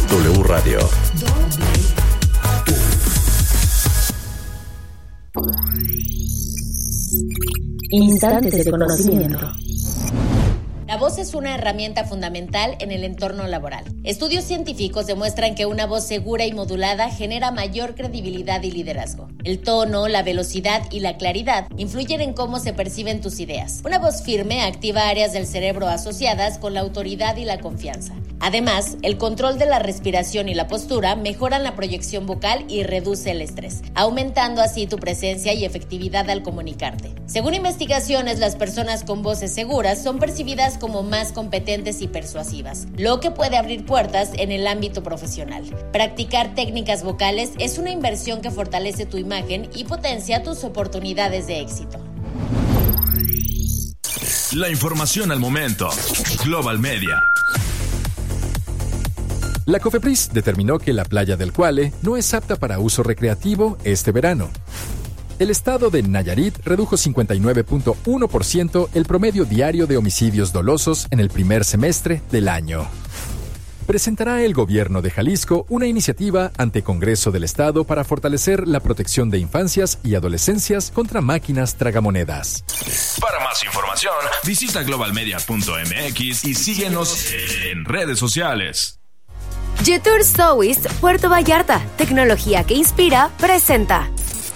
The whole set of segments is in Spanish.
W Radio. Instantes de conocimiento. La voz es una herramienta fundamental en el entorno laboral. Estudios científicos demuestran que una voz segura y modulada genera mayor credibilidad y liderazgo. El tono, la velocidad y la claridad influyen en cómo se perciben tus ideas. Una voz firme activa áreas del cerebro asociadas con la autoridad y la confianza. Además, el control de la respiración y la postura mejoran la proyección vocal y reduce el estrés, aumentando así tu presencia y efectividad al comunicarte. Según investigaciones, las personas con voces seguras son percibidas como más competentes y persuasivas, lo que puede abrir puertas en el ámbito profesional. Practicar técnicas vocales es una inversión que fortalece tu imagen y potencia tus oportunidades de éxito. La información al momento. Global Media. La COFEPRIS determinó que la playa del Cuale no es apta para uso recreativo este verano. El estado de Nayarit redujo 59.1% el promedio diario de homicidios dolosos en el primer semestre del año. Presentará el gobierno de Jalisco una iniciativa ante Congreso del Estado para fortalecer la protección de infancias y adolescencias contra máquinas tragamonedas. Para más información, visita globalmedia.mx y síguenos en redes sociales. Jetour South Puerto Vallarta, tecnología que inspira, presenta.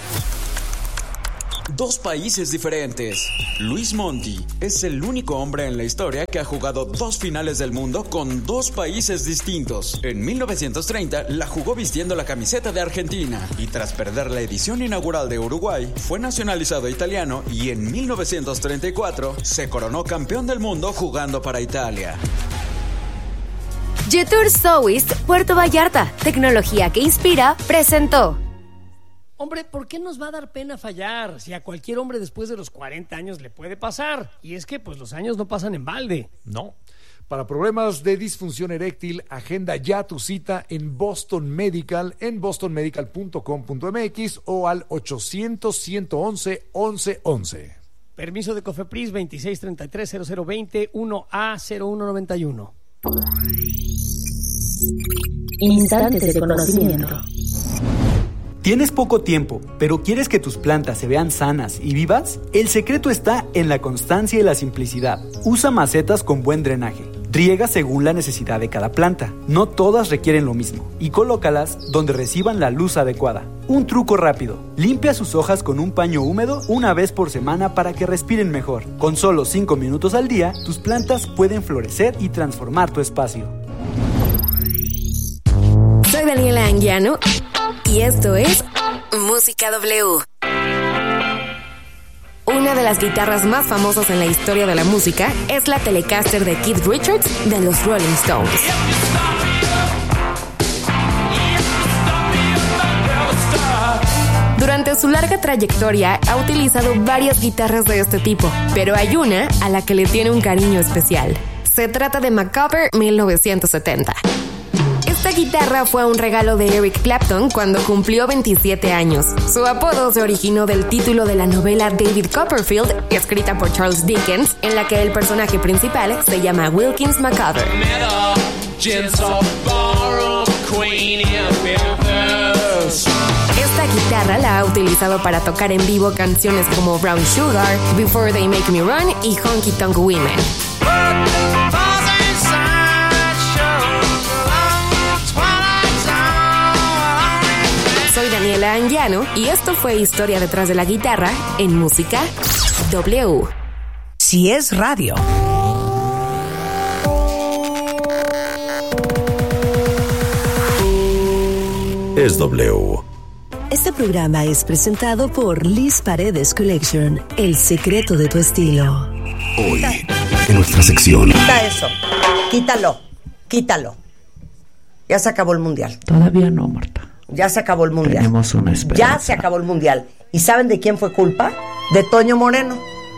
Dos países diferentes. Luis Monti es el único hombre en la historia que ha jugado dos finales del mundo con dos países distintos. En 1930 la jugó vistiendo la camiseta de Argentina y tras perder la edición inaugural de Uruguay fue nacionalizado italiano y en 1934 se coronó campeón del mundo jugando para Italia. Jetour South Puerto Vallarta, tecnología que inspira, presentó. Hombre, ¿por qué nos va a dar pena fallar? Si a cualquier hombre después de los 40 años le puede pasar. Y es que pues los años no pasan en balde. No. Para problemas de disfunción eréctil, agenda ya tu cita en Boston Medical, en bostonmedical.com.mx o al 800-111-1111. Permiso de COFEPRIS 2633-0020 1A0191. Instantes de conocimiento. ¿Tienes poco tiempo, pero quieres que tus plantas se vean sanas y vivas? El secreto está en la constancia y la simplicidad. Usa macetas con buen drenaje. Riega según la necesidad de cada planta. No todas requieren lo mismo. Y colócalas donde reciban la luz adecuada. Un truco rápido. Limpia sus hojas con un paño húmedo una vez por semana para que respiren mejor. Con solo 5 minutos al día, tus plantas pueden florecer y transformar tu espacio. Soy Daniela Anguiano y esto es Música W. Una de las guitarras más famosas en la historia de la música es la Telecaster de Keith Richards de los Rolling Stones. Durante su larga trayectoria ha utilizado varias guitarras de este tipo, pero hay una a la que le tiene un cariño especial. Se trata de Macabre 1970. Esta guitarra fue un regalo de Eric Clapton cuando cumplió 27 años. Su apodo se originó del título de la novela David Copperfield, escrita por Charles Dickens, en la que el personaje principal se llama Wilkins Macabre. Esta guitarra la ha utilizado para tocar en vivo canciones como Brown Sugar, Before They Make Me Run y Honky Tonk Women. Soy Daniela Anguiano y esto fue Historia detrás de la guitarra en Música W. Si es radio. Es W. Este programa es presentado por Liz Paredes Collection, el secreto de tu estilo. Hoy, en nuestra sección. Quita eso. Quítalo. Ya se acabó el mundial. Todavía no, Marta. Ya se acabó el mundial. Tenemos una esperanza. Ya se acabó el mundial. ¿Y saben de quién fue culpa? De Toño Moreno.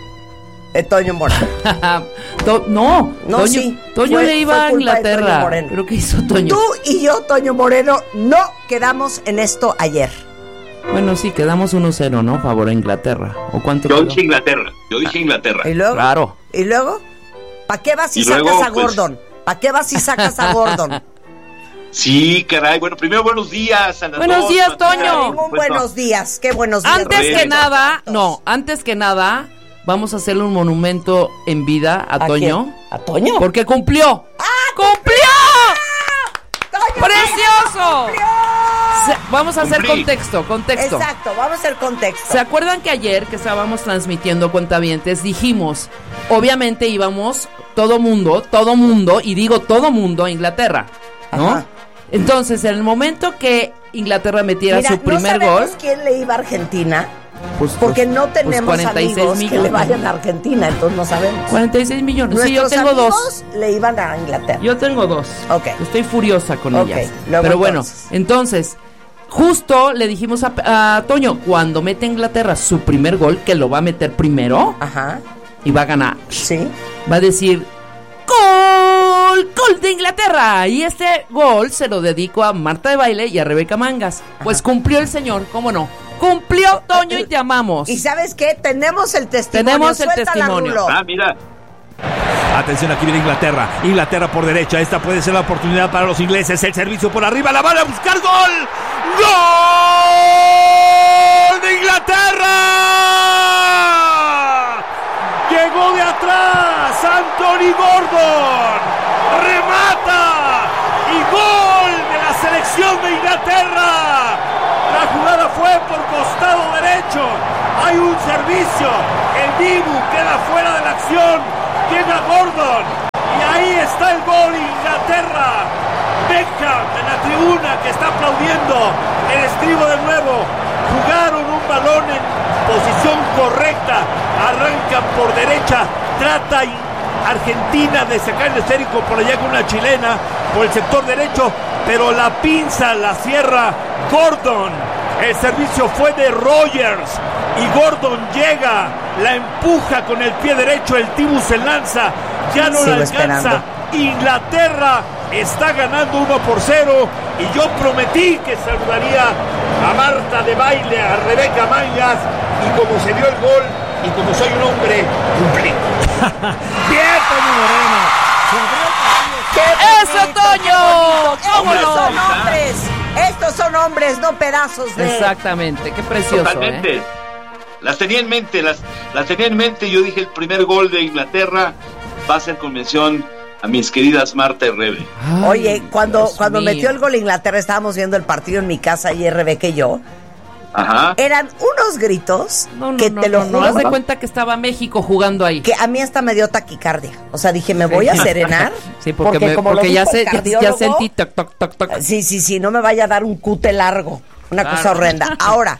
No, Toño, sí. Toño le iba a Inglaterra. Creo que hizo Toño. Tú y yo, Toño Moreno, no quedamos en esto ayer. Bueno, sí, quedamos 1-0, ¿no? Favor a Inglaterra. ¿O cuánto? Yo dije Inglaterra. ¿Y luego? Claro. ¿Y luego? ¿Para qué vas si sacas a Gordon? ¿Para qué vas si sacas a Gordon? Sí, caray. Bueno, primero buenos días a las Buenos dos, días, Toño. Pues, Buenos días. Qué buenos días. Antes que nada, vamos a hacerle un monumento en vida a Toño. ¿Quién? ¿A Toño? Porque cumplió. ¡Cumplió! ¡Toño! ¡Precioso! Vamos a hacer contexto. Exacto, vamos a hacer contexto. ¿Se acuerdan que ayer que estábamos transmitiendo Cuentavientes dijimos, obviamente íbamos todo mundo, y digo todo mundo a Inglaterra, ¿no? Ajá. Entonces, en el momento que Inglaterra metiera su primer no gol, sabemos quién le iba a Argentina, porque no tenemos 46 amigos millones. que le vayan a Argentina, entonces no sabemos. 46 millones. Sí, yo Nuestros tengo amigos dos. le iban a Inglaterra. Yo tengo dos. Ok. Estoy furiosa con Ok, ellas. luego Pero bueno, entonces. entonces, justo le dijimos a Toño, cuando mete Inglaterra su primer gol, que lo va a meter primero, Ajá. y va a ganar. Sí. Va a decir, ¡Gol! ¡Gol de Inglaterra! Y este gol se lo dedico a Marta de Baile y a Rebeca Mangas. Pues cumplió el señor, ¿cómo no? Cumplió, Toño, y te amamos. ¿Y sabes qué? Tenemos el testimonio. Tenemos el Suéltala, testimonio. Rulo. mira. Atención, aquí viene Inglaterra. Inglaterra por derecha. Esta puede ser la oportunidad para los ingleses. El servicio por arriba. La van a buscar. ¡Gol! ¡Gol de Inglaterra! Llegó de atrás Anthony Gordon. Remata. Y gol de la selección de Inglaterra. La jugada fue por costado derecho. Hay un servicio. El Dibu queda fuera de la acción. Llega Gordon. Y ahí está el gol. Inglaterra. Beckham en la tribuna que está aplaudiendo. El estribo de nuevo. Jugaron un balón en posición correcta. Arrancan por derecha. Trata Argentina de sacar el esférico por allá con una chilena por el sector derecho, pero la pinza la cierra Gordon. El servicio fue de Rogers y Gordon llega, la empuja con el pie derecho, el Dibu se lanza, ya no la alcanza. Esperando. Inglaterra está ganando 1-0 y yo prometí que saludaría a Marta de Baile, a Rebeca Mangas, y como se dio el gol y como soy un hombre, cumplí. ¡Bien, Toño Moreno! ¡Eso, Toño! ¿Cómo Estos no? son hombres. Estos son hombres, no pedazos de... Exactamente, qué precioso. Totalmente. Las tenía en mente, las tenía en mente. Yo dije, el primer gol de Inglaterra va a ser con mención a mis queridas Marta y Rebe. Oye, cuando mío. metió el gol Inglaterra, estábamos viendo el partido en mi casa y Rebeca y yo. Ajá. Eran unos gritos te lo juro, haz de cuenta que estaba México jugando ahí. que a mí hasta me dio taquicardia. O sea, dije, me voy a serenar. Sí, porque como lo ya dijo el ya cardiólogo, sentí toc, toc, toc, toc. Sí, no me vaya a dar un cute largo. Una Claro. cosa horrenda. Ahora,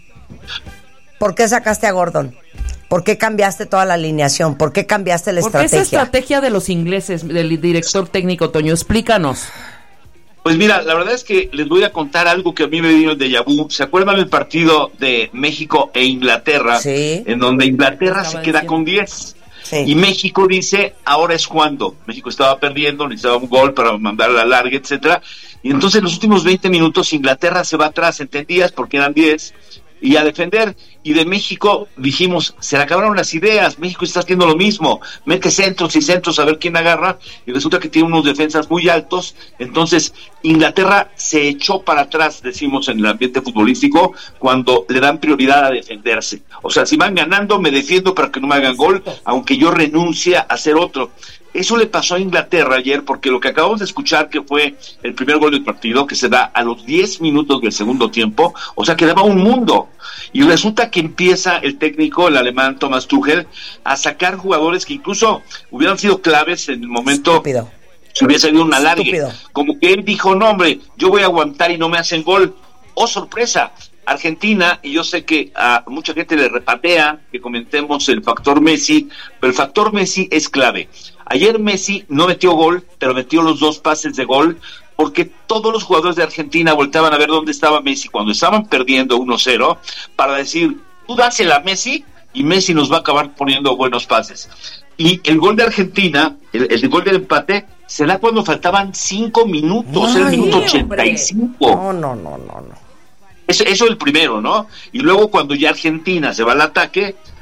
¿por qué sacaste a Gordon? ¿Por qué cambiaste toda la alineación? ¿Por qué cambiaste la Porque esa estrategia? estrategia de los ingleses, del director técnico, Toño, explícanos. Pues mira, la verdad es que les voy a contar algo que a mí me dio el déjà vu. ¿Se acuerdan del partido de México e Inglaterra? Sí. En donde Inglaterra Estaba se queda diciendo. con 10. Sí. Y México dice, ahora es cuando. México estaba perdiendo, necesitaba un gol para mandar a la larga, etcétera. Y entonces en los últimos 20 minutos Inglaterra se va atrás, ¿entendías? Porque eran 10. Y a defender. Y de México dijimos, se le acabaron las ideas, México está haciendo lo mismo, mete centros y centros a ver quién agarra, y resulta que tiene unos defensas muy altos. Entonces Inglaterra se echó para atrás, decimos en el ambiente futbolístico, cuando le dan prioridad a defenderse. O sea, si van ganando, me defiendo para que no me hagan gol, aunque yo renuncie a hacer otro. Eso le pasó a Inglaterra ayer, porque lo que acabamos de escuchar, que fue el primer gol del partido, que se da a los 10 minutos del segundo tiempo, o sea, quedaba un mundo. Y resulta que empieza el técnico, el alemán Thomas Tuchel, a sacar jugadores que incluso hubieran sido claves en el momento. Estúpido. Si hubiese habido un alargue. Estúpido. Como que él dijo, no hombre, yo voy a aguantar y no me hacen gol. ¡Oh, sorpresa! Argentina, y yo sé que a mucha gente le repatea que comentemos el factor Messi, pero el factor Messi es clave. Ayer Messi no metió gol, pero metió los 2 pases de gol, porque todos los jugadores de Argentina volteaban a ver dónde estaba Messi cuando estaban perdiendo 1-0, para decir, tú dásela a Messi, y Messi nos va a acabar poniendo buenos pases. Y el gol de Argentina, el gol del empate, se da cuando faltaban 5 minutos, el minuto 85. No. Eso es el primero, ¿no? Y luego cuando ya Argentina se va al ataque,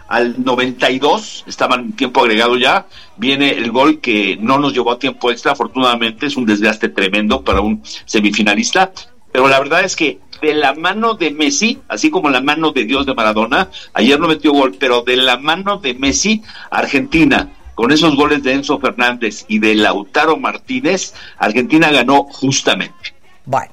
al 92, estaba en tiempo agregado ya, viene el gol que no nos llevó a tiempo extra, afortunadamente, es un desgaste tremendo para un semifinalista, pero la verdad es que de la mano de Messi, así como la mano de Dios de Maradona, ayer no metió gol, pero de la mano de Messi, Argentina, con esos goles de Enzo Fernández y de Lautaro Martínez, Argentina ganó justamente. Bueno.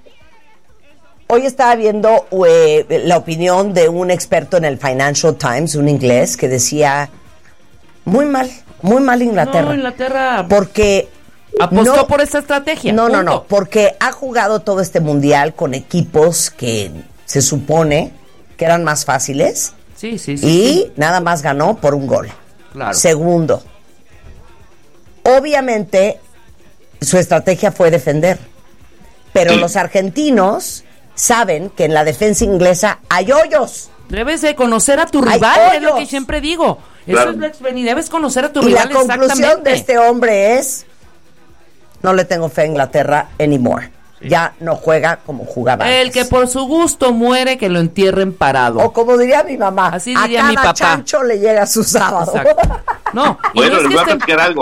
Hoy estaba viendo la opinión de un experto en el Financial Times, un inglés, que decía, muy mal Inglaterra. No, Inglaterra porque apostó por esta estrategia. No, porque ha jugado todo este mundial con equipos que se supone que eran más fáciles. Sí. Y nada más ganó por un gol. Claro. Segundo, obviamente su estrategia fue defender, pero los argentinos saben que en la defensa inglesa hay hoyos. Debes de conocer a tu rival, es lo que siempre digo. Claro. Eso es Benny, debes conocer a tu rival. Y la conclusión de este hombre es, no le tengo fe a Inglaterra anymore. Sí. Ya no juega como jugaba antes. El que por su gusto muere, que lo entierren parado. O como diría mi mamá, así diría mi papá. A cada chancho le llega su sábado. No, bueno, les voy a platicar algo.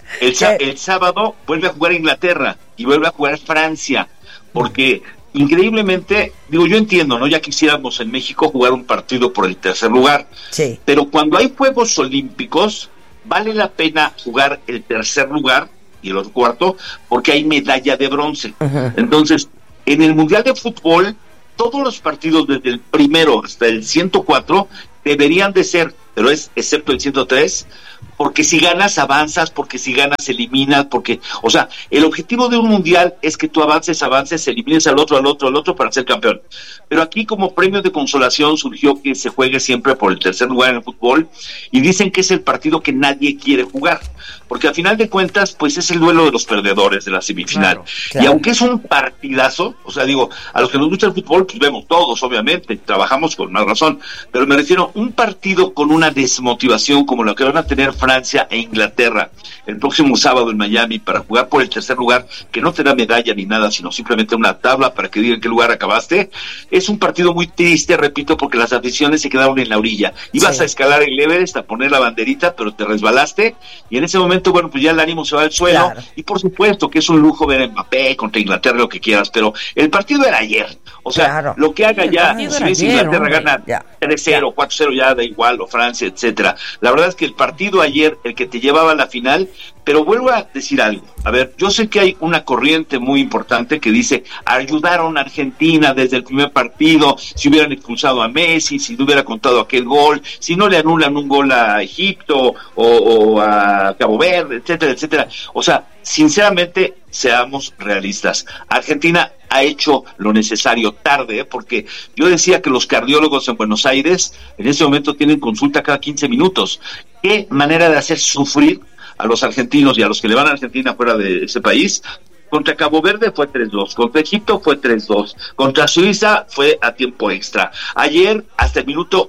El sábado vuelve a jugar Inglaterra y vuelve a jugar Francia, porque increíblemente, digo, yo entiendo, ¿no? Ya quisiéramos en México jugar un partido por el tercer lugar. Sí. Pero cuando hay Juegos Olímpicos, vale la pena jugar el tercer lugar y el otro cuarto, porque hay medalla de bronce. Uh-huh. Entonces, en el Mundial de Fútbol, todos los partidos desde el primero hasta el 104 deberían de ser, pero excepto el 103, porque si ganas avanzas, porque si ganas eliminas, porque, o sea, el objetivo de un mundial es que tú avances, elimines al otro para ser campeón. Pero aquí como premio de consolación surgió que se juegue siempre por el tercer lugar en el fútbol y dicen que es el partido que nadie quiere jugar, porque al final de cuentas pues es el duelo de los perdedores de la semifinal. Claro. Y aunque es un partidazo, o sea, digo, a los que nos gusta el fútbol pues vemos todos, obviamente, trabajamos con más razón, pero me refiero a un partido con una desmotivación como lo que van a tener Francia e Inglaterra el próximo sábado en Miami para jugar por el tercer lugar, que no te da medalla ni nada, sino simplemente una tabla para que digan en qué lugar acabaste. Es un partido muy triste, repito, porque las aficiones se quedaron en la orilla. Ibas a escalar el Everest, a poner la banderita, pero te resbalaste, y en ese momento, bueno, pues ya el ánimo se va al suelo, claro. Y por supuesto que es un lujo ver a Mbappé contra Inglaterra, lo que quieras, pero el partido era ayer. O sea, claro. Lo que haga ya, si ves Inglaterra gana 3-0, 4-0, ya da igual, o Francia, etcétera. La verdad es que el partido ayer, el que te llevaba a la final, pero vuelvo a decir algo. A ver, yo sé que hay una corriente muy importante que dice, ayudaron a Argentina desde el primer partido, si hubieran expulsado a Messi, si no hubiera contado aquel gol, si no le anulan un gol a Egipto o a Cabo Verde, etcétera, etcétera. O sea, sinceramente, seamos realistas. Argentina ha hecho lo necesario tarde, porque yo decía que los cardiólogos en Buenos Aires en ese momento tienen consulta cada 15 minutos. ¿Qué manera de hacer sufrir a los argentinos y a los que le van a Argentina fuera de ese país? Contra Cabo Verde fue 3-2, contra Egipto fue 3-2, contra Suiza fue a tiempo extra. Ayer, hasta el minuto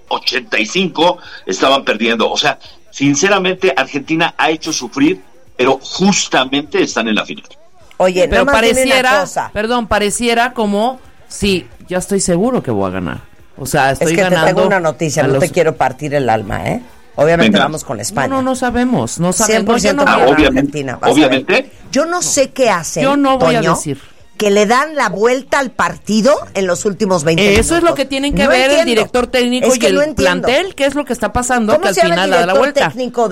85, estaban perdiendo. O sea, sinceramente, Argentina ha hecho sufrir, pero justamente están en la final. Oye, pero pareciera, pareciera como, sí, ya estoy seguro que voy a ganar. O sea, estoy ganando. Te tengo una noticia, no te quiero partir el alma, ¿eh? Obviamente vamos con España. No sabemos. 100% Argentina. Obviamente. Yo no sé qué hacen, yo no voy Toño, a decir. Que le dan la vuelta al partido en los últimos 20 minutos. Eso es lo que tienen que ver el director técnico y el plantel. ¿Qué es lo que está pasando? Que al final da la vuelta. ¿Cómo se llama el director técnico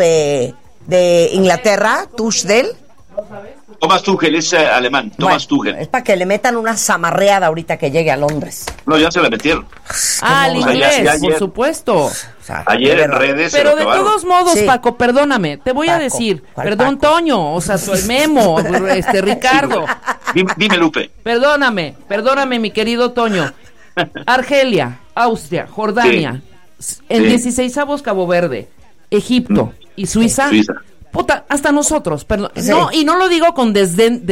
de Inglaterra? ¿Tuchel? ¿No sabes? Thomas Tuchel es alemán, Thomas Tuchel. Es para que le metan una zamarreada ahorita que llegue a Londres. No, ya se la metieron. Al inglés, por supuesto. O sea, ayer en redes. Pero de todos modos, sí. Paco, perdóname, te voy a decir. Perdón, Paco? Toño, o sea, soy Memo, Ricardo. Dime, Lupe. Perdóname, mi querido Toño. Argelia, Austria, Jordania, en 16avos Cabo Verde, Egipto y Suiza. Puta, hasta nosotros, perdón. Sí. No, y no lo digo con desdén,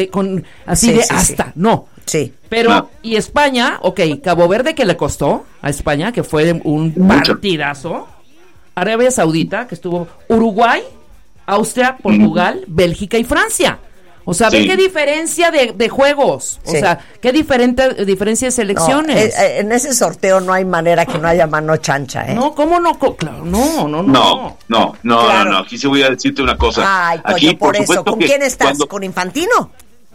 no. Sí. Pero, y España, Cabo Verde, que le costó a España, que fue un partidazo. Arabia Saudita, que estuvo Uruguay, Austria, Portugal, Bélgica y Francia. O sea, ve qué diferencia de juegos. O sea, qué diferencia de selecciones. No, en ese sorteo no hay manera que no haya mano chancha, ¿eh? No, ¿cómo no? Claro, no. No. Aquí sí voy a decirte una cosa. Ay, Toño, aquí, por eso. ¿Con quién estás? ¿Con Infantino?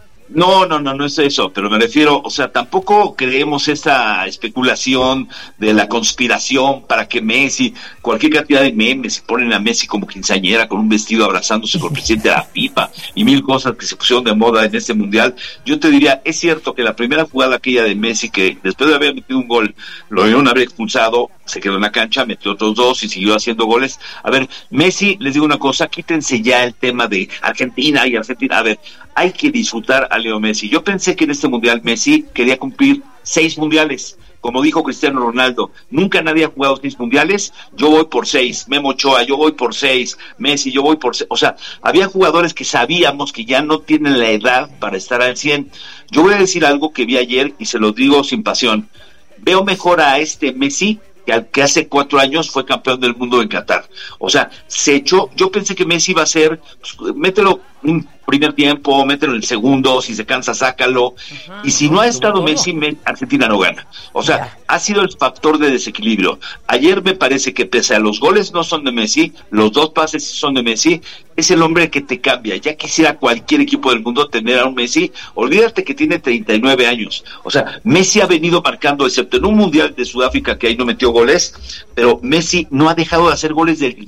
No es eso, pero me refiero, o sea, tampoco creemos esta especulación de la conspiración para que Messi, cualquier cantidad de memes, ponen a Messi como quinceañera con un vestido abrazándose con el presidente de la FIFA y mil cosas que se pusieron de moda en este mundial. Yo te diría, es cierto que la primera jugada aquella de Messi, que después de haber metido un gol, lo debieron haber expulsado, se quedó en la cancha, metió otros 2 y siguió haciendo goles. A ver, Messi, les digo una cosa, quítense ya el tema de Argentina. A ver, hay que disfrutar a Leo Messi. Yo pensé que en este mundial Messi quería cumplir 6 mundiales. Como dijo Cristiano Ronaldo, nunca nadie ha jugado 6 mundiales, yo voy por 6. Memo Ochoa, yo voy por 6. Messi, yo voy por 6. O sea, había jugadores que sabíamos que ya no tienen la edad para estar al 100. Yo voy a decir algo que vi ayer y se lo digo sin pasión. Veo mejor a este Messi que hace 4 años fue campeón del mundo en Qatar. O sea, se echó. Yo pensé que Messi iba a ser, pues, mételo un primer tiempo, mételo en el segundo, si se cansa, sácalo. Y si no ha estado Messi, Argentina no gana. O sea, ha sido el factor de desequilibrio. Ayer me parece que pese a los goles no son de Messi, los 2 pases son de Messi, es el hombre que te cambia. Ya quisiera cualquier equipo del mundo tener a un Messi. Olvídate que tiene 39 años. O sea, Messi ha venido marcando, excepto en un mundial de Sudáfrica que ahí no metió goles, pero Messi no ha dejado de hacer goles del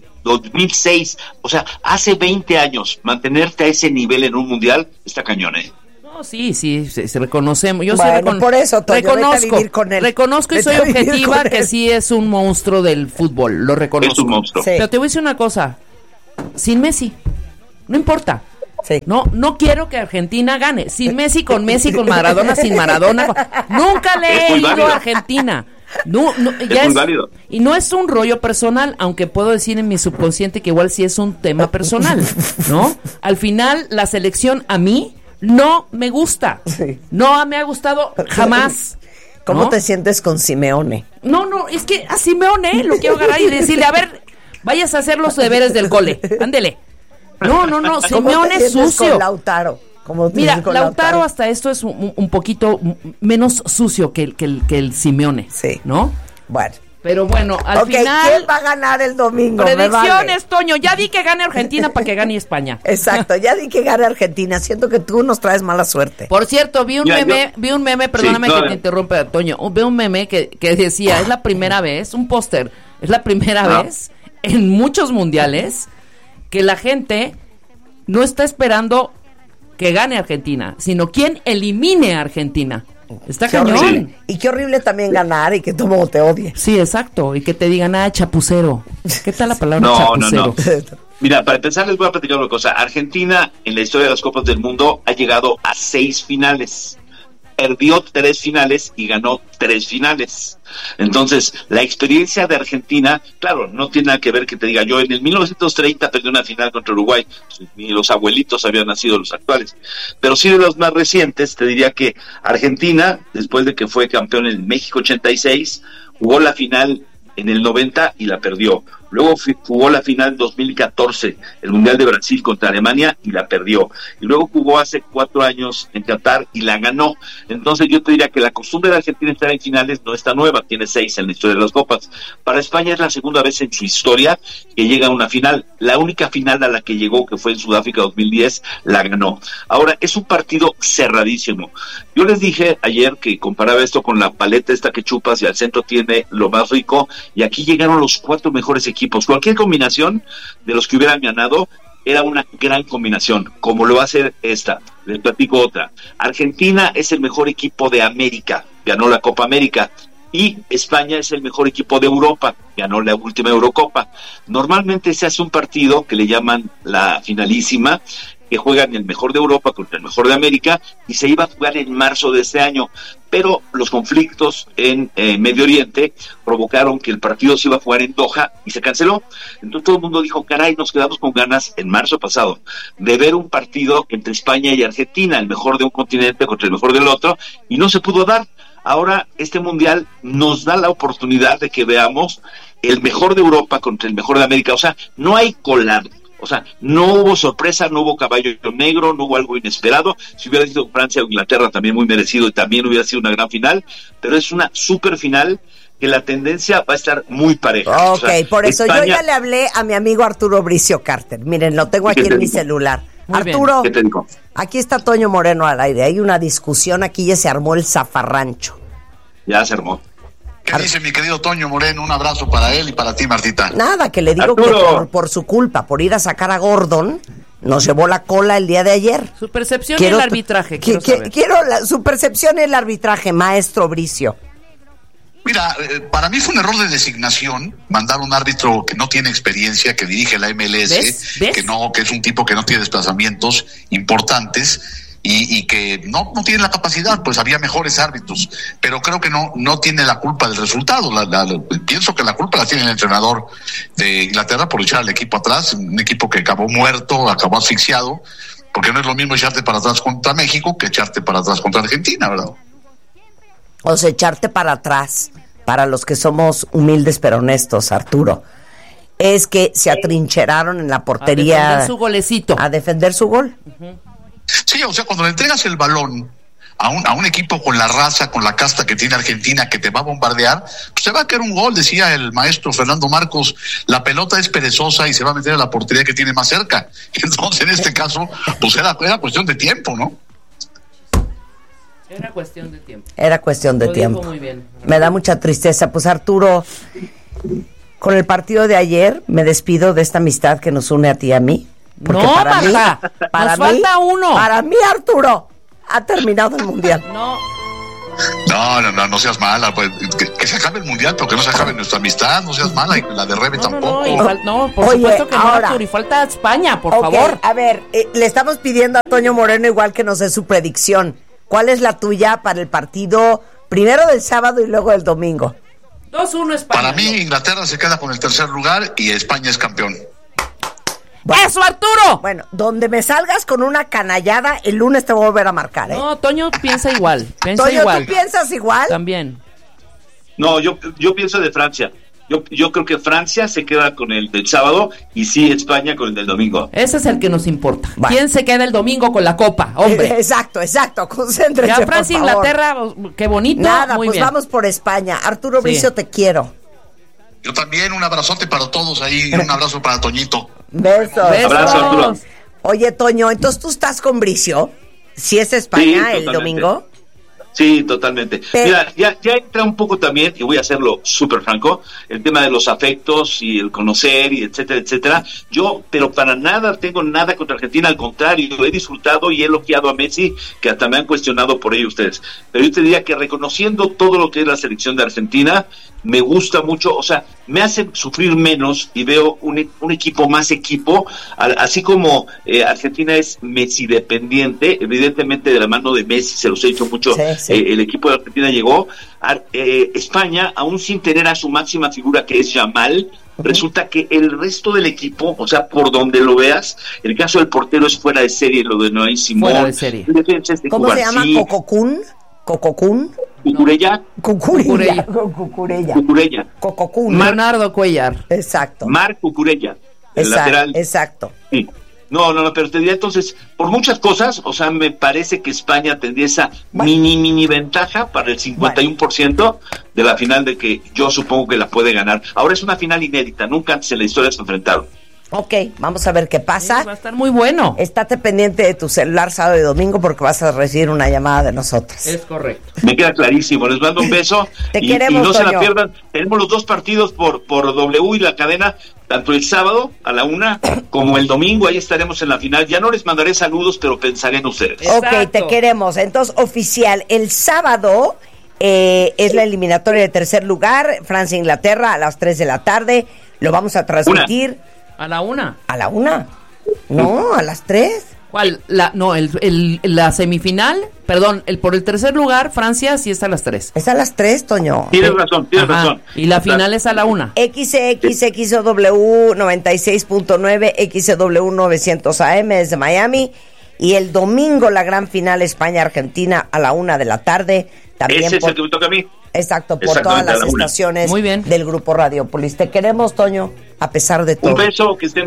2006. O sea, hace 20 años mantenerte a ese nivel en un mundial está cañón, ¿eh? No, sí, se reconocemos. Yo por eso, Toño, reconozco y soy objetiva que sí es un monstruo del fútbol, lo reconozco. Es un monstruo. Sí. Pero te voy a decir una cosa, sin Messi, no importa. Sí. No quiero que Argentina gane. Sin Messi, con Maradona, sin Maradona. Nunca le he ido a Argentina. No, ya es válido. Y no es un rollo personal, aunque puedo decir en mi subconsciente que igual sí es un tema personal, ¿no? Al final, la selección a mí no me gusta. Sí. No me ha gustado jamás. ¿Cómo te sientes con Simeone? No, es que a Simeone lo quiero agarrar y decirle, a ver, vayas a hacer los deberes del cole, ándele. No, Simeone es sucio. Con Lautaro? Mira, Lautaro hasta esto es un poquito menos sucio que el Simeone, sí, ¿no? Bueno. Pero bueno, al final... ¿Quién va a ganar el domingo? Predicciones, Toño. Ya di que gane Argentina para que gane España. Exacto, ya di que gane Argentina. Siento que tú nos traes mala suerte. Por cierto, vi un meme, perdóname que te interrumpa, Toño. Vi un meme que decía, es la primera vez, un póster, es la primera vez en muchos mundiales que la gente no está esperando que gane Argentina, sino quien elimine a Argentina. Está cañón. Horrible. Y qué horrible también ganar y que todo mundo te odie. Sí, exacto. Y que te digan, chapucero. ¿Qué tal la palabra chapucero? No. Mira, para empezar les voy a platicar una cosa. Argentina, en la historia de las Copas del Mundo, ha llegado a 6 finales. Perdió 3 finales y ganó 3 finales. Entonces, la experiencia de Argentina, claro, no tiene nada que ver que te diga yo, en el 1930 perdió una final contra Uruguay, ni los abuelitos habían nacido los actuales, pero sí de los más recientes, te diría que Argentina, después de que fue campeón en México 86, jugó la final en el 90 y la perdió. Luego jugó la final 2014, el Mundial de Brasil contra Alemania, y la perdió. Y luego jugó hace 4 años en Qatar y la ganó. Entonces yo te diría que la costumbre de Argentina estar en finales no está nueva, tiene 6 en la historia de las Copas. Para España es la segunda vez en su historia que llega a una final. La única final a la que llegó, que fue en Sudáfrica 2010, la ganó. Ahora, es un partido cerradísimo. Yo les dije ayer que comparaba esto con la paleta esta que chupas y al centro tiene lo más rico, y aquí llegaron los 4 mejores equipos. Cualquier combinación de los que hubieran ganado era una gran combinación, como lo va a hacer esta. Les platico otra. Argentina es el mejor equipo de América, ganó la Copa América, y España es el mejor equipo de Europa, ganó la última Eurocopa. Normalmente se hace un partido que le llaman la finalísima, que juegan el mejor de Europa contra el mejor de América, y se iba a jugar en marzo de este año, pero los conflictos en Medio Oriente provocaron que el partido se iba a jugar en Doha y se canceló. Entonces todo el mundo dijo, caray, nos quedamos con ganas en marzo pasado de ver un partido entre España y Argentina, el mejor de un continente contra el mejor del otro, y no se pudo dar. Ahora este mundial nos da la oportunidad de que veamos el mejor de Europa contra el mejor de América. O sea, no hay colar. O sea, no hubo sorpresa, no hubo caballo negro, no hubo algo inesperado. Si hubiera sido Francia o Inglaterra, también muy merecido y también hubiera sido una gran final, pero es una super final que la tendencia va a estar muy pareja. Ok, o sea, por eso España... yo ya le hablé a mi amigo Arturo Bricio Carter. Miren, lo tengo aquí en mi celular. Muy Arturo, ¿qué te digo? Aquí está Toño Moreno al aire. Hay una discusión aquí, ya se armó el zafarrancho. Ya se armó. ¿Qué dice mi querido Toño Moreno? Un abrazo para él y para ti, Martita. Nada, que le digo Arturo, que por su culpa, por ir a sacar a Gordon, nos llevó la cola el día de ayer. Su percepción y el arbitraje. Quiero su percepción y el arbitraje, maestro Bricio. Mira, para mí fue un error de designación mandar un árbitro que no tiene experiencia, que dirige la MLS, ¿Ves? Que es un tipo que no tiene desplazamientos importantes. Y que no tiene la capacidad, pues había mejores árbitros, pero creo que no tiene la culpa del resultado. Pienso que la culpa la tiene el entrenador de Inglaterra por echar al equipo atrás, un equipo que acabó muerto, acabó asfixiado, porque no es lo mismo echarte para atrás contra México que echarte para atrás contra Argentina, ¿verdad? O sea, echarte para atrás, para los que somos humildes pero honestos, Arturo, es que se atrincheraron en la portería. A defender su golecito. A defender su gol. Uh-huh. Sí, o sea, cuando le entregas el balón a un equipo con la raza, con la casta que tiene Argentina, que te va a bombardear, pues se va a caer un gol, decía el maestro Fernando Marcos, la pelota es perezosa y se va a meter a la portería que tiene más cerca. Entonces, en este caso, pues era cuestión de tiempo, ¿no? Era cuestión de tiempo. Era cuestión de tiempo. Muy bien. Me da mucha tristeza. Pues Arturo, con el partido de ayer, me despido de esta amistad que nos une a ti y a mí. Porque no, para mí, nos falta uno. Para mí, Arturo, ha terminado el mundial. No seas mala, pues que se acabe el mundial, pero que no se acabe nuestra amistad, no seas mala, y la de Rebe tampoco. Por supuesto que no, Arturo, y falta España, por favor. A ver, le estamos pidiendo a Toño Moreno igual que nos dé su predicción. ¿Cuál es la tuya para el partido primero del sábado y luego del domingo? 2-1 España. Para mí, Inglaterra se queda con el tercer lugar y España es campeón. Bueno, ¡eso, Arturo! Bueno, donde me salgas con una canallada, el lunes te voy a volver a marcar, ¿eh? No, Toño piensa igual. Toño, ¿tú piensas igual? También. No, yo pienso de Francia. Yo creo que Francia se queda con el del sábado y sí España con el del domingo. Ese es el que nos importa. Bueno. ¿Quién se queda el domingo con la copa, hombre? Exacto, concéntrense, ya Francia, por favor. Inglaterra, qué bonito. Nada, muy pues bien. Vamos por España. Arturo Bricio, te quiero. Yo también, un abrazote para todos ahí y un abrazo para Toñito. Besos. Abrazo, Arturo. Oye, Toño, entonces tú estás con Bricio. ¿Si es España el domingo? Sí, totalmente. Mira, ya entra un poco también, y voy a hacerlo súper franco, el tema de los afectos y el conocer y etcétera, etcétera. Pero para nada tengo nada contra Argentina, al contrario, he disfrutado y he elogiado a Messi, que hasta me han cuestionado por ello ustedes. Pero yo te diría que reconociendo todo lo que es la selección de Argentina, me gusta mucho, o sea, me hace sufrir menos y veo un equipo más equipo, así como Argentina es Messi dependiente, evidentemente de la mano de Messi, se los he dicho mucho, sí. El equipo de Argentina llegó, España, aún sin tener a su máxima figura que es Yamal, resulta que el resto del equipo, o sea, por donde lo veas, el caso del portero es fuera de serie, lo de Noé Simón, fuera de serie. ¿Cómo se llama? ¿Cococún? Cucurella. Leonardo Cuellar. Exacto. Marc Cucurella, el lateral. Exacto. Sí. No, pero te diría entonces, por muchas cosas, o sea, me parece que España tendría esa mini ventaja para el 51% de la final, de que yo supongo que la puede ganar. Ahora es una final inédita, nunca antes en la historia se enfrentaron. Ok, vamos a ver qué pasa. Sí, va a estar muy bueno. Estate pendiente de tu celular sábado y domingo porque vas a recibir una llamada de nosotros. Es correcto. Me queda clarísimo. Les mando un beso. Te queremos, y no Toño. se la pierdan. Tenemos los dos partidos por W y la cadena, tanto el sábado a la 1 como el domingo. Ahí estaremos en la final. Ya no les mandaré saludos, pero pensaré en ustedes. Exacto. Ok, te queremos. Entonces, oficial, el sábado es la eliminatoria de tercer lugar, Francia-Inglaterra a las 3 de la tarde. Lo vamos a transmitir. ¿A la 1? ¿A la 1? No, a las 3. ¿Cuál? La semifinal, perdón, por el tercer lugar, Francia sí está a las 3. Es a las 3, Toño. Tienes razón. Y la final es a la 1. XXXW 96.9, XW 900 AM desde Miami. Y el domingo la gran final España-Argentina a la 1 de la tarde. También ese es el que me toca a mí. Exacto, por todas las estaciones del Grupo Radiopolis. Te queremos, Toño, a pesar de todo. Un beso, que estén bien.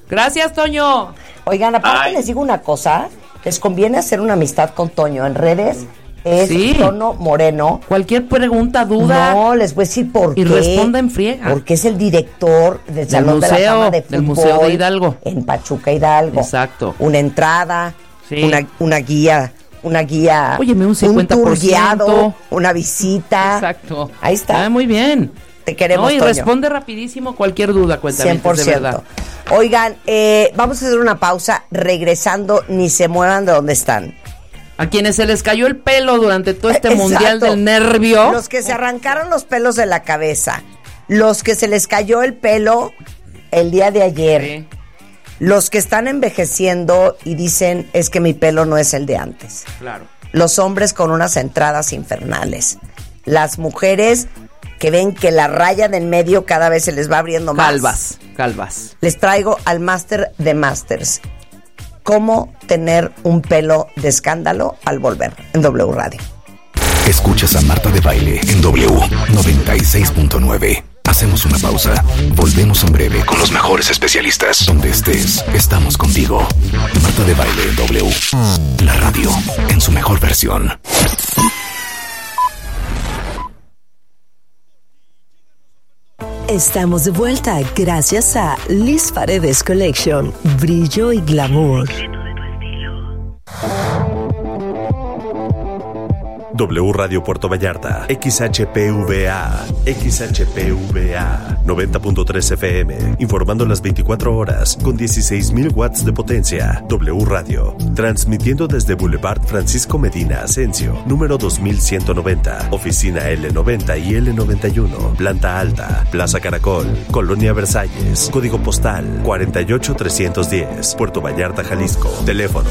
Gracias, Toño. Oigan, aparte les digo una cosa, les conviene hacer una amistad con Toño en redes. Es Tono Moreno. Cualquier pregunta, duda. No, les voy a decir por qué. Y responda en friega. Porque es el director del Salón de la Fama de Fútbol. Del Museo de Hidalgo. En Pachuca, Hidalgo. Exacto. Una entrada, una guía. Óyeme, un 50%. Un tour guiado, una visita. Exacto. Ahí está. Muy bien. Te queremos, y Toño. Responde rapidísimo cualquier duda, cuéntame. 100%. De verdad. Oigan, vamos a hacer una pausa. Regresando, ni se muevan de donde están. A quienes se les cayó el pelo durante todo este mundial del nervio. Los que se arrancaron los pelos de la cabeza. Los que se les cayó el pelo el día de ayer. Sí. Los que están envejeciendo y dicen, es que mi pelo no es el de antes. Claro. Los hombres con unas entradas infernales. Las mujeres que ven que la raya del medio cada vez se les va abriendo más. Calvas. Les traigo al máster de másters. ¿Cómo tener un pelo de escándalo al volver? En W Radio. Escuchas a Marta de Baile en W 96.9. Hacemos una pausa. Volvemos en breve con los mejores especialistas. Donde estés, estamos contigo. Marta de Baile en W. La radio en su mejor versión. Estamos de vuelta gracias a Liz Paredes Collection. Brillo y glamour. W Radio Puerto Vallarta, XHPVA 90.3 FM, informando las 24 horas con 16,000 watts de potencia. W Radio, transmitiendo desde Boulevard Francisco Medina Asensio, número 2190, oficina L90 y L91, planta alta, Plaza Caracol, Colonia Versalles, código postal 48310, Puerto Vallarta, Jalisco, teléfono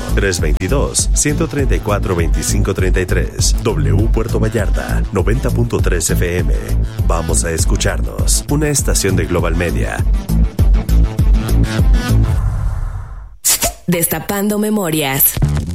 322-134-2533. W Puerto Vallarta, 90.3 FM. Vamos a escucharnos. Una estación de Global Media. Destapando memorias.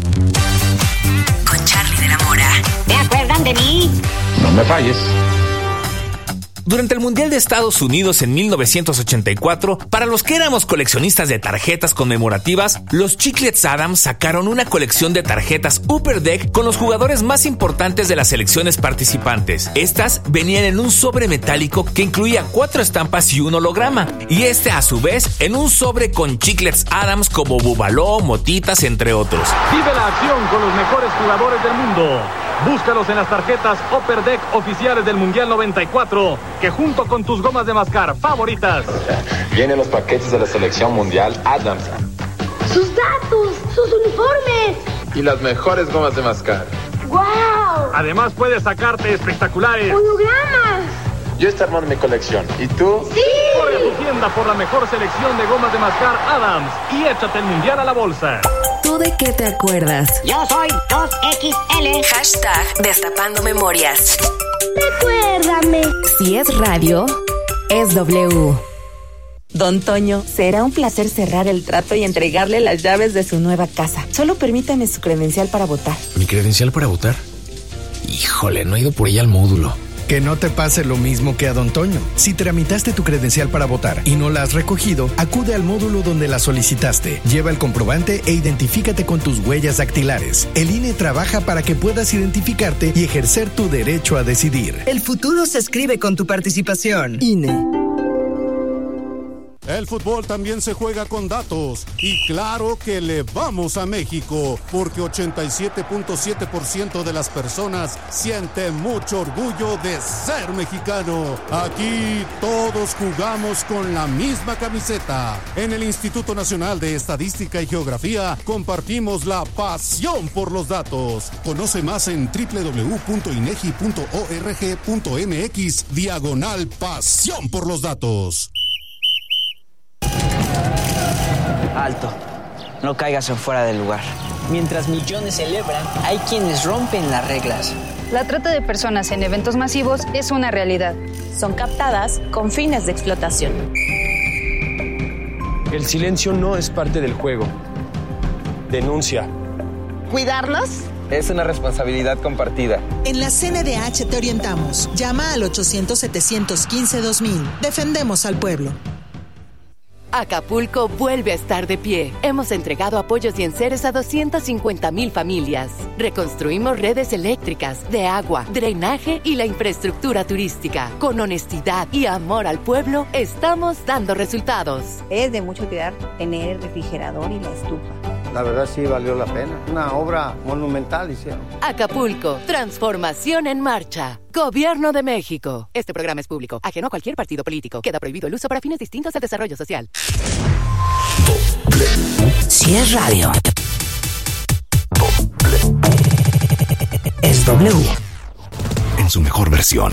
Con Charlie de la Mora. ¿Te acuerdan de mí? No me falles. Durante el Mundial de Estados Unidos en 1984, para los que éramos coleccionistas de tarjetas conmemorativas, los Chiclets Adams sacaron una colección de tarjetas Upper Deck con los jugadores más importantes de las selecciones participantes. Estas venían en un sobre metálico que incluía 4 estampas y un holograma, y a su vez en un sobre con Chiclets Adams como Bubaló, Motitas, entre otros. Vive la acción con los mejores jugadores del mundo. Búscalos en las tarjetas Upper Deck oficiales del Mundial 94, que junto con tus gomas de mascar favoritas. Vienen los paquetes de la selección mundial Adams. ¡Sus datos! ¡Sus uniformes! Y las mejores gomas de mascar. ¡Wow! Además puedes sacarte espectaculares ¡hologramas! Yo estoy armando mi colección. ¿Y tú? ¡Sí! Corre a tu tienda por la mejor selección de gomas de mascar Adams y échate el Mundial a la bolsa. ¿Tú de qué te acuerdas? Yo soy 2XL. Hashtag Destapando Memorias. Recuérdame. Si es radio, es W. Don Toño, será un placer cerrar el trato y entregarle las llaves de su nueva casa. Solo permítame su credencial para votar. ¿Mi credencial para votar? Híjole, no he ido por ella al módulo. Que no te pase lo mismo que a Don Toño. Si tramitaste tu credencial para votar y no la has recogido, acude al módulo donde la solicitaste. Lleva el comprobante e identifícate con tus huellas dactilares. El INE trabaja para que puedas identificarte y ejercer tu derecho a decidir. El futuro se escribe con tu participación. INE. El fútbol también se juega con datos y claro que le vamos a México porque 87.7% de las personas siente mucho orgullo de ser mexicano. Aquí todos jugamos con la misma camiseta. En el Instituto Nacional de Estadística y Geografía compartimos la pasión por los datos. Conoce más en www.inegi.org.mx/pasión por los datos. Alto, no caigas en fuera del lugar. Mientras millones celebran, hay quienes rompen las reglas. La trata de personas en eventos masivos es una realidad. Son captadas con fines de explotación. El silencio no es parte del juego. Denuncia. ¿Cuidarlos? Es una responsabilidad compartida. En la CNDH te orientamos. Llama al 800-715-2000. Defendemos al pueblo. Acapulco vuelve a estar de pie. Hemos entregado apoyos y enseres a 250,000 familias. Reconstruimos redes eléctricas, de agua, drenaje y la infraestructura turística. Con honestidad y amor al pueblo, estamos dando resultados. Es de mucho cuidar tener el refrigerador y la estufa. La verdad sí valió la pena. Una obra monumental hicieron. Acapulco, transformación en marcha. Gobierno de México. Este programa es público, ajeno a cualquier partido político. Queda prohibido el uso para fines distintos al desarrollo social. Si es radio, es W. En su mejor versión.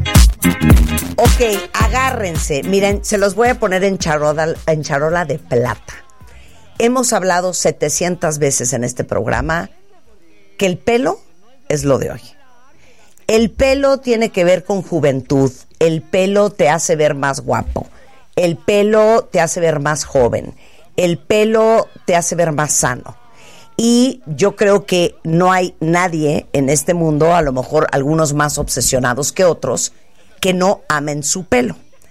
Ok, agárrense. Miren, se los voy a poner en charola de plata. Hemos hablado 700 veces en este programa que el pelo es lo de hoy. El pelo tiene que ver con juventud. El pelo te hace ver más guapo. El pelo te hace ver más joven. El pelo te hace ver más sano. Y yo creo que no hay nadie en este mundo, a lo mejor algunos más obsesionados que otros, que no amen su pelo.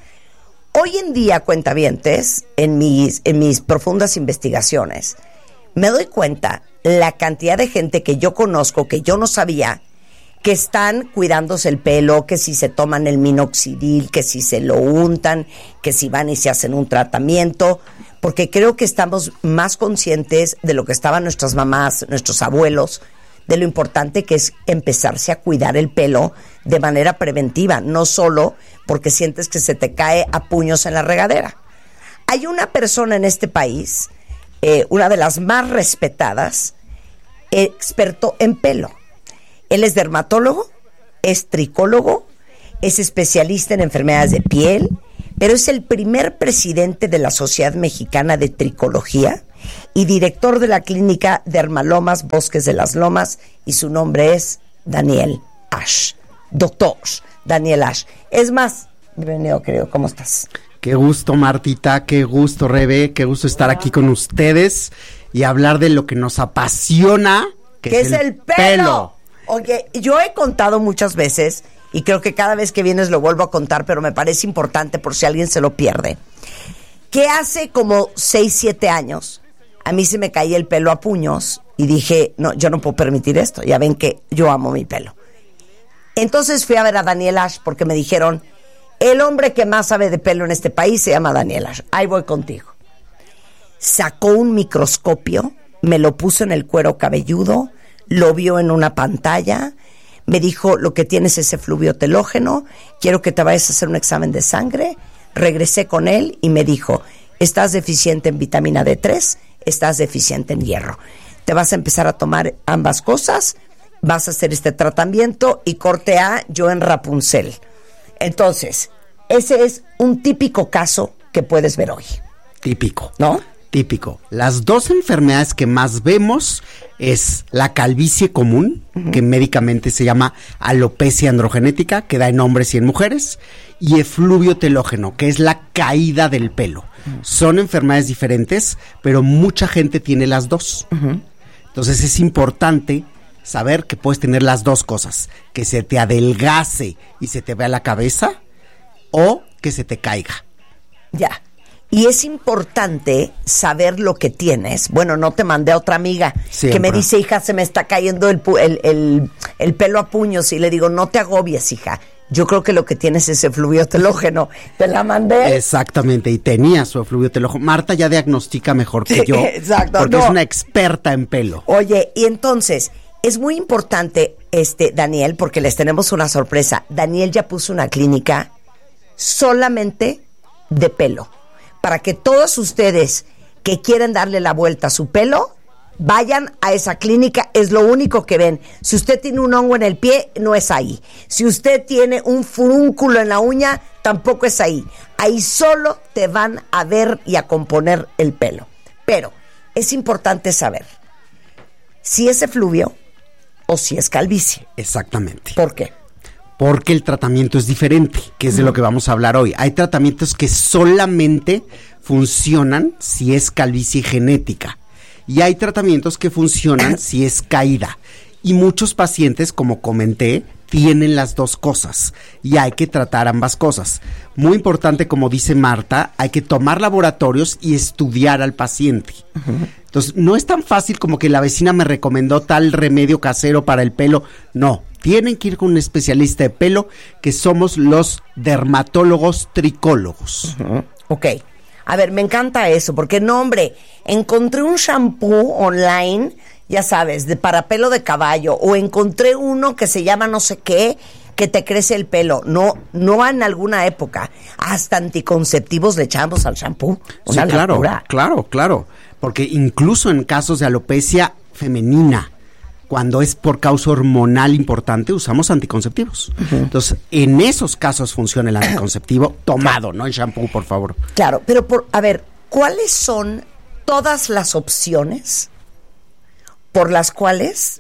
Hoy en día, cuentavientes, en mis profundas investigaciones, me doy cuenta la cantidad de gente que yo conozco, que yo no sabía, que están cuidándose el pelo, que si se toman el minoxidil, que si se lo untan, que si van y se hacen un tratamiento, porque creo que estamos más conscientes de lo que estaban nuestras mamás, nuestros abuelos, de lo importante que es empezarse a cuidar el pelo de manera preventiva, no solo porque sientes que se te cae a puños en la regadera. Hay una persona en este país, una de las más respetadas, experto en pelo. Él es dermatólogo, es tricólogo, es especialista en enfermedades de piel, pero es el primer presidente de la Sociedad Mexicana de Tricología y director de la clínica Dermalomas Bosques de las Lomas, y su nombre es Daniel Ash. Doctor Daniel Ash. Es más, bienvenido, querido, ¿cómo estás? Qué gusto, Martita, qué gusto, Rebe, qué gusto estar aquí con ustedes y hablar de lo que nos apasiona, que es el pelo. Oye, yo he contado muchas veces, y creo que cada vez que vienes lo vuelvo a contar, pero me parece importante por si alguien se lo pierde, que hace como 6, 7 años a mí se me caía el pelo a puños y dije, no, yo no puedo permitir esto. Ya ven que yo amo mi pelo. Entonces fui a ver a Daniel Ash porque me dijeron, el hombre que más sabe de pelo en este país se llama Daniel Ash. Ahí voy contigo. Sacó un microscopio, me lo puso en el cuero cabelludo, lo vio en una pantalla, me dijo, lo que tienes es efluvio telógeno, quiero que te vayas a hacer un examen de sangre. Regresé con él y me dijo, estás deficiente en vitamina D3, estás deficiente en hierro. Te vas a empezar a tomar ambas cosas, vas a hacer este tratamiento y corte A, yo en Rapunzel. Entonces, ese es un típico caso que puedes ver hoy. Típico. ¿No? Típico. Las dos enfermedades que más vemos es la calvicie común, que médicamente se llama alopecia androgenética, que da en hombres y en mujeres, y efluvio telógeno, que es la caída del pelo. Son enfermedades diferentes, pero mucha gente tiene las dos. Entonces es importante saber que puedes tener las dos cosas, que se te adelgace y se te vea la cabeza, o que se te caiga. Ya. Y es importante saber lo que tienes. Bueno, no te mandé a otra amiga que me dice, hija, se me está cayendo el pelo a puños. Y le digo, no te agobies, hija. Yo creo que lo que tienes es efluvio telógeno. Te la mandé. Exactamente, y tenía su efluvio telógeno. Marta ya diagnostica mejor que yo. Exacto. Porque es una experta en pelo. Oye, y entonces, es muy importante, Daniel, porque les tenemos una sorpresa. Daniel ya puso una clínica solamente de pelo. Para que todos ustedes que quieren darle la vuelta a su pelo, vayan a esa clínica, es lo único que ven. Si usted tiene un hongo en el pie, no es ahí. Si usted tiene un furúnculo en la uña, tampoco es ahí. Ahí solo te van a ver y a componer el pelo. Pero es importante saber si es efluvio o si es calvicie. Exactamente. ¿Por qué? Porque el tratamiento es diferente, que es de lo que vamos a hablar hoy. Hay tratamientos que solamente funcionan si es calvicie genética. Y hay tratamientos que funcionan si es caída. Y muchos pacientes, como comenté, tienen las dos cosas y hay que tratar ambas cosas. Muy importante, como dice Marta, hay que tomar laboratorios y estudiar al paciente. Entonces, no es tan fácil como que la vecina me recomendó tal remedio casero para el pelo. No, tienen que ir con un especialista de pelo, que somos los dermatólogos tricólogos. Ok. A ver, me encanta eso, porque no, hombre, encontré un shampoo online, ya sabes, para pelo de caballo, o encontré uno que se llama no sé qué, que te crece el pelo. No en alguna época, hasta anticonceptivos le echamos al shampoo. Sí, claro, porque incluso en casos de alopecia femenina, cuando es por causa hormonal importante, usamos anticonceptivos. Entonces, en esos casos funciona el anticonceptivo tomado, no el shampoo, por favor. Claro, pero a ver, ¿cuáles son todas las opciones por las cuales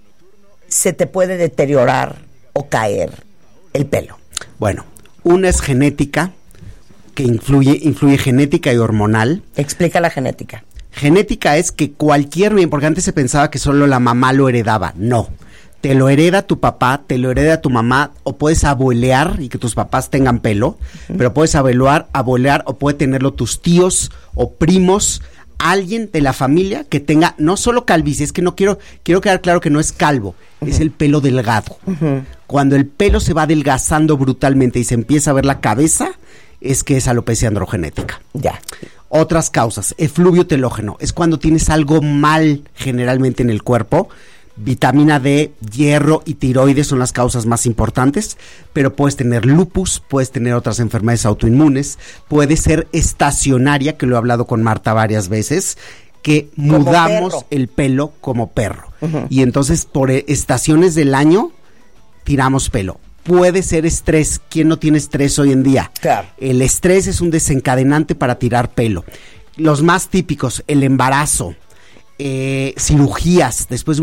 se te puede deteriorar o caer el pelo? Bueno, una es genética, que influye genética y hormonal. Explica la genética. Genética es que porque antes se pensaba que solo la mamá lo heredaba. No, te lo hereda tu papá, te lo hereda tu mamá, o puedes abuelear y que tus papás tengan pelo, pero puedes abuelear o puede tenerlo tus tíos o primos, alguien de la familia que tenga no solo calvicie, es que no quiero quedar claro que no es calvo, es el pelo delgado. Cuando el pelo se va adelgazando brutalmente y se empieza a ver la cabeza, es que es alopecia androgenética. Ya. Otras causas, efluvio telógeno, es cuando tienes algo mal generalmente en el cuerpo. Vitamina D, hierro y tiroides son las causas más importantes, pero puedes tener lupus, puedes tener otras enfermedades autoinmunes, puede ser estacionaria, que lo he hablado con Marta varias veces, que mudamos el pelo como perro. Y entonces por estaciones del año tiramos pelo. Puede ser estrés. ¿Quién no tiene estrés hoy en día? Claro. El estrés es un desencadenante para tirar pelo. Los más típicos, el embarazo, cirugías, después de